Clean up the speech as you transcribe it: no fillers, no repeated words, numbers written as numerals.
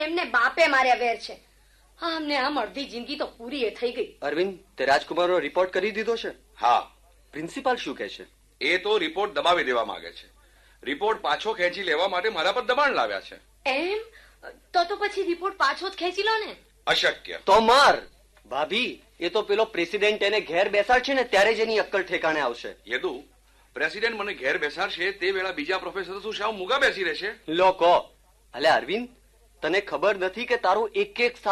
એમને બાપે માર્યા વેર છે. અમને આમ અડધી જિંદગી તો પૂરી એ થઈ ગઈ. અરવિંદ, તે રાજકુમારનો રિપોર્ટ કરી દીધો છે? હા. પ્રિન્સિપાલ શું કહે છે? એ તો રિપોર્ટ દબાવી દેવા માંગે છે. રિપોર્ટ પાછો ખેંચી લેવા માટે મારા પર દબાણ લાવ્યા છે. એમ? તો પછી રિપોર્ટ પાછો જ ખેંચી લો ને. અશક્ય. તો માર ભાભી, એ તો પેલો પ્રેસિડેન્ટ એને ઘેર બેસાડશે ને ત્યારે જ એની અક્કલ ઠેકાણે આવશે. યદુ, પ્રેસિડેન્ટ મને ઘેર બેસાડશે તે વેળા બીજા પ્રોફેસર શું સાવ મૂગા બેસી રહેશે? લો કહો. અલે અરવિંદ, તને ખબર નથી કે તારું એક એક